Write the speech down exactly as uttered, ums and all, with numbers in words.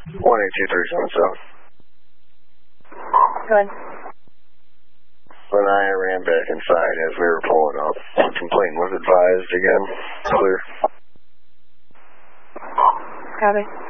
one eight two three seven seven. Go ahead. When I ran back inside as we were pulling up, complaint was advised again. Clear. Copy.